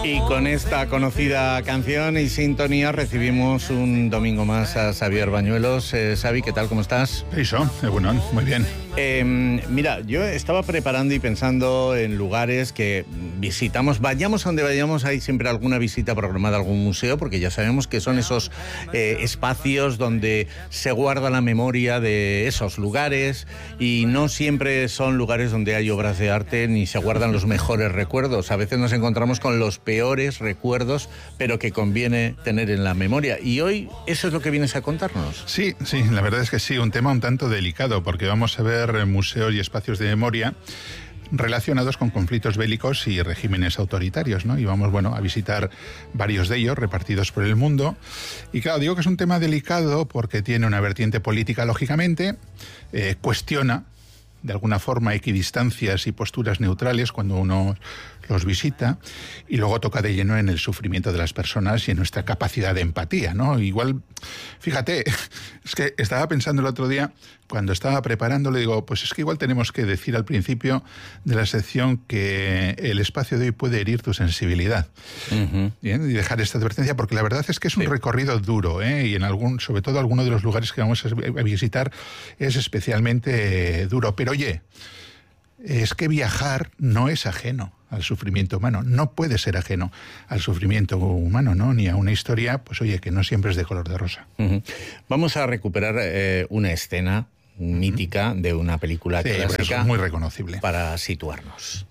Y con esta conocida canción y sintonía recibimos un domingo más a Xavier Bañuelos. Xavi, ¿qué tal? ¿Cómo estás? Eso, bueno, muy bien. Mira, yo estaba preparando y pensando en lugares que visitamos. Vayamos a donde vayamos, hay siempre alguna visita programada a algún museo, porque ya sabemos que son esos espacios donde se guarda la memoria de esos lugares, y no siempre son lugares donde hay obras de arte ni se guardan los mejores recuerdos. A veces nos encontramos con los peores recuerdos, pero que conviene tener en la memoria. Y hoy eso es lo que vienes a contarnos. Sí, la verdad es que sí, un tema un tanto delicado, porque vamos a ver museos y espacios de memoria relacionados con conflictos bélicos y regímenes autoritarios, ¿no? Y vamos, a visitar varios de ellos repartidos por el mundo. Y claro, digo que es un tema delicado porque tiene una vertiente política, lógicamente, cuestiona de alguna forma equidistancias y posturas neutrales cuando uno los visita, y luego toca de lleno en el sufrimiento de las personas y en nuestra capacidad de empatía, ¿no? Igual, fíjate, es que estaba pensando el otro día, cuando estaba preparándolo, digo, pues es que igual tenemos que decir al principio de la sección que el espacio de hoy puede herir tu sensibilidad. Bien, y dejar esta advertencia, porque la verdad es que es un recorrido duro, y sobre todo alguno de los lugares que vamos a visitar es especialmente duro. Pero oye, es que viajar no es ajeno al sufrimiento humano, no puede ser ajeno al sufrimiento humano, ¿no? Ni a una historia, pues oye, que no siempre es de color de rosa. Vamos a recuperar una escena mítica de una película clásica, es muy reconocible, para situarnos.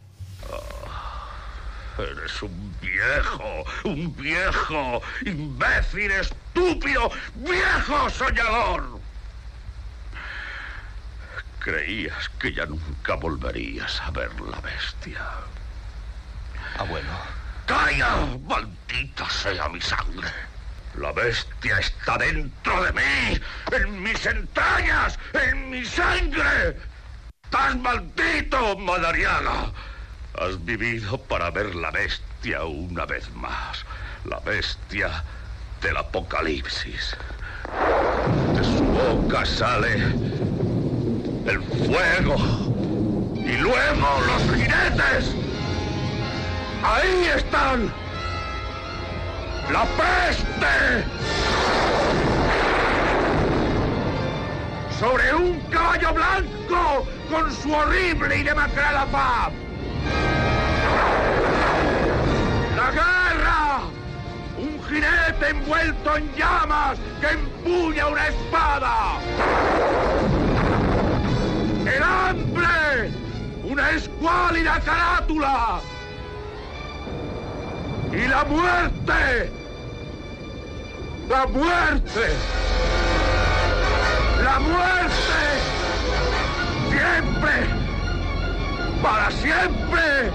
Eres un viejo, imbécil, estúpido, viejo soñador. Creías que ya nunca volverías a ver la bestia. Abuelo. ¡Calla! ¡Maldita sea mi sangre! La bestia está dentro de mí, en mis entrañas, en mi sangre. ¡Estás maldito, Madariaga! Has vivido para ver la bestia una vez más. La bestia del apocalipsis. De su boca sale el fuego y luego los jinetes. ¡Ahí están! ¡La peste! ¡Sobre un caballo blanco con su horrible y demacrada faz! ¡La guerra! ¡Un jinete envuelto en llamas que empuña una espada! ¡El hambre! ¡Una escuálida carátula! ¡Y la muerte! ¡La muerte! ¡La muerte! ¡Siempre! ¡Para siempre!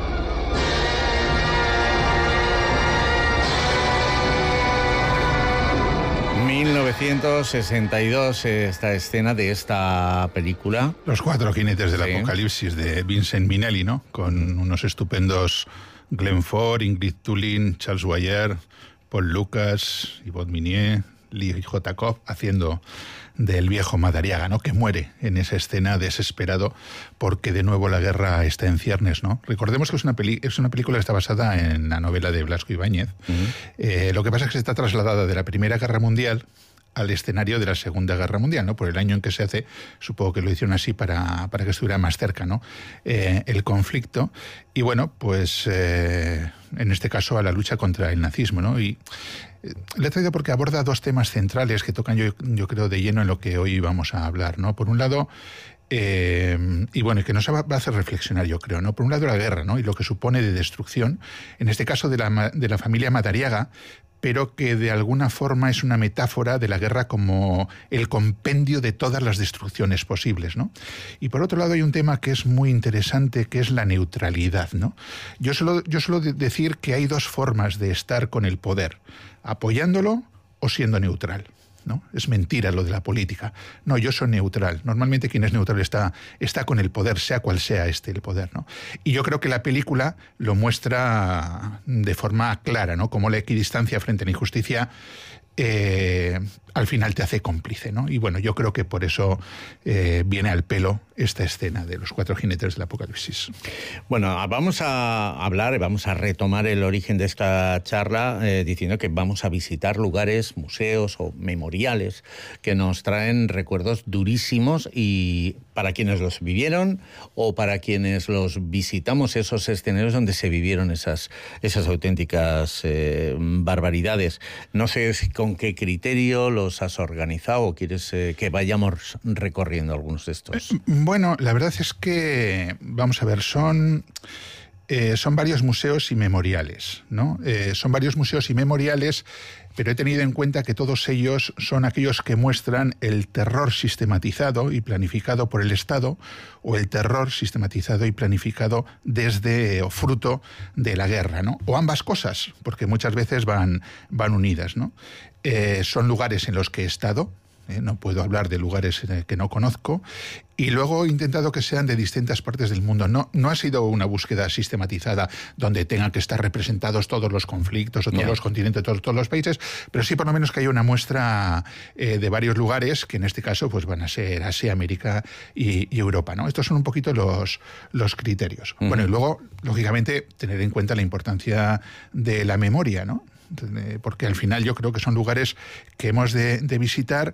1962, esta escena de esta película. Los cuatro jinetes del apocalipsis, de Vincent Minnelli, ¿no? Con unos estupendos Glenn Ford, Ingrid Thulin, Charles Boyer, Paul Lucas, Yvonne Minier, Lee J. Cobb, haciendo del viejo Madariaga, ¿no? Que muere en esa escena desesperado porque de nuevo la guerra está en ciernes, ¿no? Recordemos que es una película que está basada en la novela de Blasco Ibáñez. Lo que pasa es que está trasladada de la Primera Guerra Mundial al escenario de la Segunda Guerra Mundial, ¿no? Por el año en que se hace, supongo que lo hicieron así para que estuviera más cerca, ¿no? El conflicto. Y bueno, pues en este caso a la lucha contra el nazismo, ¿no? Y le he traído porque aborda dos temas centrales que tocan, yo creo, de lleno en lo que hoy vamos a hablar, ¿no? Por un lado, y bueno, que nos va a hacer reflexionar, yo creo, ¿no? Por un lado, la guerra, ¿no? Y lo que supone de destrucción, en este caso de la familia Madariaga, pero que de alguna forma es una metáfora de la guerra como el compendio de todas las destrucciones posibles, ¿no? Y por otro lado hay un tema que es muy interesante, que es la neutralidad, ¿no? Yo suelo decir que hay dos formas de estar con el poder: apoyándolo o siendo neutral, ¿no? Es mentira lo de la política. No, yo soy neutral. Normalmente quien es neutral está con el poder, sea cual sea el poder, ¿no? Y yo creo que la película lo muestra de forma clara, ¿no? Como la equidistancia frente a la injusticia al final te hace cómplice, ¿no? Y bueno, yo creo que por eso viene al pelo esta escena de los 4 jinetes del Apocalipsis. Bueno, vamos a hablar, vamos a retomar el origen de esta charla diciendo que vamos a visitar lugares, museos o memoriales que nos traen recuerdos durísimos, y para quienes los vivieron o para quienes los visitamos, esos escenarios donde se vivieron esas auténticas barbaridades. No sé con qué criterio los has organizado o quieres que vayamos recorriendo algunos de estos. Bueno, la verdad es que, vamos a ver, son varios museos y memoriales, ¿no? Son varios museos y memoriales, pero he tenido en cuenta que todos ellos son aquellos que muestran el terror sistematizado y planificado por el Estado, o el terror sistematizado y planificado desde o fruto de la guerra, ¿no? O ambas cosas, porque muchas veces van unidas, ¿no? Son lugares en los que he estado. No puedo hablar de lugares que no conozco, y luego he intentado que sean de distintas partes del mundo. No ha sido una búsqueda sistematizada donde tengan que estar representados todos los conflictos o todos los continentes, todos los países, pero sí por lo menos que haya una muestra de varios lugares, que en este caso pues van a ser Asia, América y Europa, ¿no? Estos son un poquito los criterios. Bueno, y luego, lógicamente, tener en cuenta la importancia de la memoria, ¿no? Porque al final yo creo que son lugares que hemos de visitar,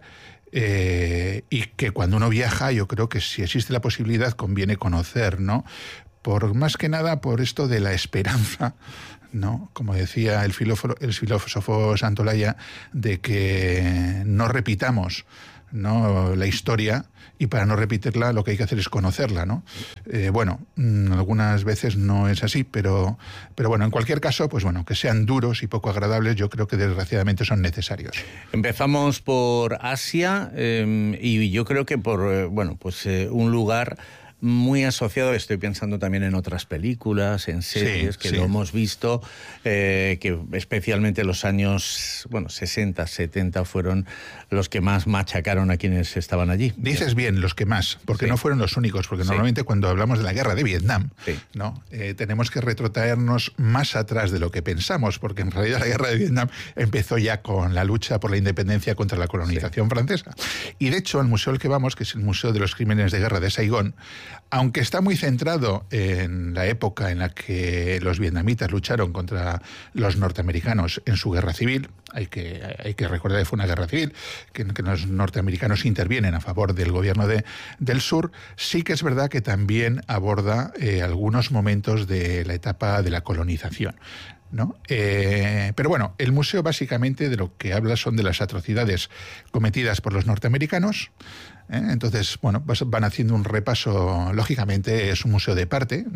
y que cuando uno viaja, yo creo que si existe la posibilidad conviene conocer, ¿no? Por más que nada por esto de la esperanza, ¿no? Como decía el filósofo Santolaya, de que no repitamos, ¿no?, la historia, y para no repetirla lo que hay que hacer es conocerla, ¿no? Bueno, algunas veces no es así, pero bueno, en cualquier caso, pues bueno, que sean duros y poco agradables, yo creo que desgraciadamente son necesarios. Empezamos por Asia, y yo creo que por un lugar muy asociado, estoy pensando también en otras películas, en series que lo hemos visto, que especialmente los años 60, 70 fueron los que más machacaron a quienes estaban allí. Dices bien, los que más, porque no fueron los únicos, porque normalmente cuando hablamos de la guerra de Vietnam, ¿no? Tenemos que retrotraernos más atrás de lo que pensamos, porque en realidad la guerra de Vietnam empezó ya con la lucha por la independencia contra la colonización francesa. Y de hecho, el museo al que vamos, que es el Museo de los Crímenes de Guerra de Saigón, aunque está muy centrado en la época en la que los vietnamitas lucharon contra los norteamericanos en su guerra civil, hay que recordar que fue una guerra civil, que los norteamericanos intervienen a favor del gobierno del sur, sí que es verdad que también aborda algunos momentos de la etapa de la colonización, ¿no? Pero bueno, el museo básicamente de lo que habla son de las atrocidades cometidas por los norteamericanos. Entonces, bueno, van haciendo un repaso, lógicamente es un museo de parte,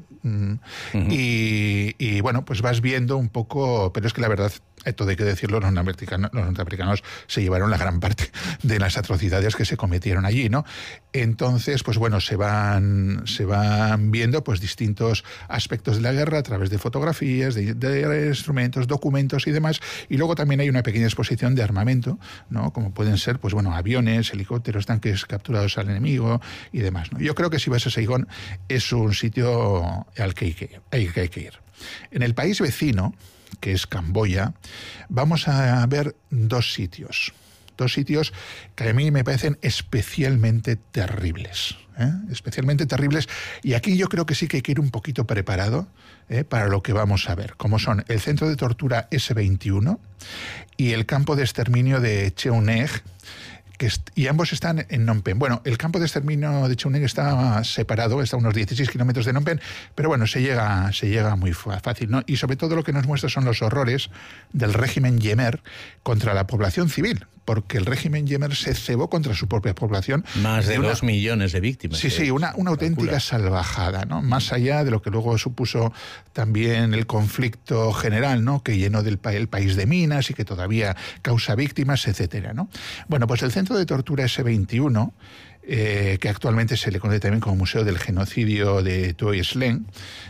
y bueno, pues vas viendo un poco, pero es que la verdad, todo hay que decirlo, los norteamericanos se llevaron la gran parte de las atrocidades que se cometieron allí, ¿no? Entonces, pues bueno, se van viendo pues distintos aspectos de la guerra a través de fotografías, de instrumentos, documentos y demás, y luego también hay una pequeña exposición de armamento, ¿no? Como pueden ser, pues bueno, aviones, helicópteros, tanques capturados al enemigo y demás, ¿no? Yo creo que si vas a Saigón es un sitio al que hay que ir. En el país vecino, que es Camboya, vamos a ver dos sitios que a mí me parecen especialmente terribles, especialmente terribles, y aquí yo creo que sí que hay que ir un poquito preparado para lo que vamos a ver, como son el centro de tortura S21 y el campo de exterminio de Cheu Neng, y ambos están en Phnom Penh. Bueno, el campo de exterminio de Cheu Neng está separado, está a unos 16 kilómetros de Phnom Penh, pero bueno, se llega muy fácil, ¿no? Y sobre todo lo que nos muestra son los horrores del régimen Yemer contra la población civil, porque el régimen Yemer se cebó contra su propia población. Más de 2 millones de víctimas. Sí, una auténtica salvajada, ¿no? Más allá de lo que luego supuso también el conflicto general, ¿no? Que llenó el país de minas y que todavía causa víctimas, etcétera, ¿no? Bueno, pues el centro de tortura S21, que actualmente se le conoce también como Museo del Genocidio de Tuol Sleng,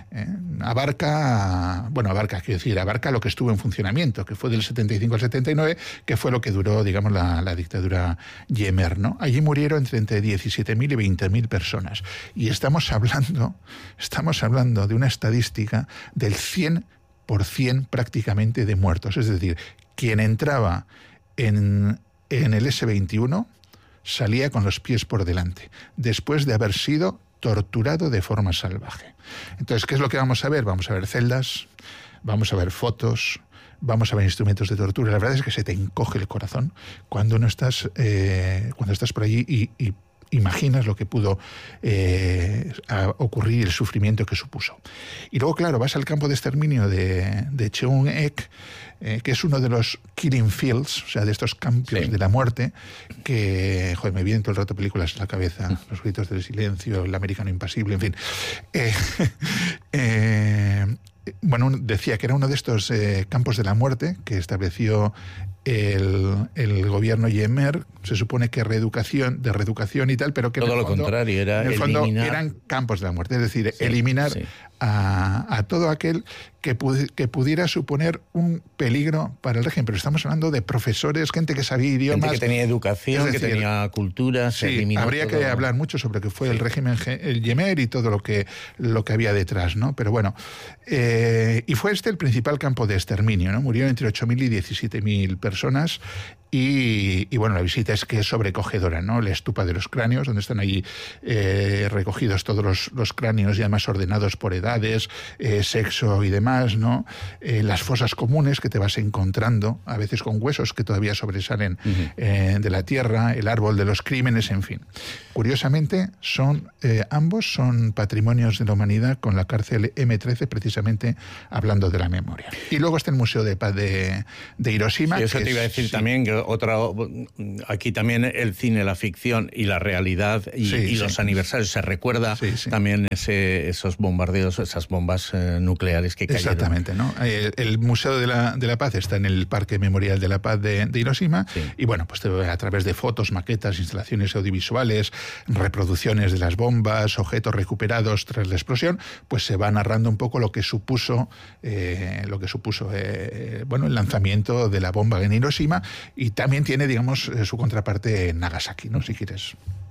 abarca lo que estuvo en funcionamiento, que fue del 75 al 79, que fue lo que duró, digamos, la dictadura Yemer, ¿no? Allí murieron entre 17.000 y 20.000 personas. Y estamos hablando de una estadística del 100% prácticamente de muertos. Es decir, quien entraba en en el S-21 salía con los pies por delante, después de haber sido torturado de forma salvaje. Entonces, ¿qué es lo que vamos a ver? Vamos a ver celdas, vamos a ver fotos, vamos a ver instrumentos de tortura. La verdad es que se te encoge el corazón cuando no estás, cuando estás por allí y imaginas lo que pudo ocurrir, el sufrimiento que supuso. Y luego, claro, vas al campo de exterminio de Cheung-Ek, que es uno de los killing fields, o sea, de estos campos de la muerte, que, joder, me vienen todo el rato películas en la cabeza, Los gritos del silencio, El americano impasible, en fin. Bueno, decía que era uno de estos campos de la muerte que estableció el gobierno Yemer. Se supone que de reeducación y tal, pero que todo lo contrario, era en el fondo eliminar. Eran campos de la muerte, es decir, eliminar a todo aquel que pudiera suponer un peligro para el régimen. Pero estamos hablando de profesores, gente que sabía idiomas, gente que tenía educación, es decir, que tenía cultura. Habría que hablar mucho sobre lo que fue el régimen el Yemer y todo lo que había detrás, ¿no? Pero bueno, y fue el principal campo de exterminio, ¿no? Murieron entre 8.000 y 17.000 personas. Y bueno, la visita es que es sobrecogedora, ¿no? La estupa de los cráneos, donde están allí recogidos todos los cráneos y además ordenados por edades, sexo y demás, ¿no? Las fosas comunes que te vas encontrando, a veces con huesos que todavía sobresalen de la tierra, el árbol de los crímenes, en fin. Curiosamente, ambos son patrimonios de la humanidad, con la cárcel M13 precisamente hablando de la memoria. Y luego está el Museo de Paz de Hiroshima. Sí, eso te iba a decir también, que aquí también el cine, la ficción y la realidad y los aniversarios, se recuerda también esos bombardeos, esas bombas nucleares que cayeron. Exactamente, ¿no? El Museo de la Paz está en el Parque Memorial de la Paz de Hiroshima, y bueno, pues a través de fotos, maquetas, instalaciones audiovisuales, reproducciones de las bombas, objetos recuperados tras la explosión, pues se va narrando un poco lo que supuso el lanzamiento de la bomba en Hiroshima. Y también tiene, digamos, su contraparte en Nagasaki, ¿no? Si quieres.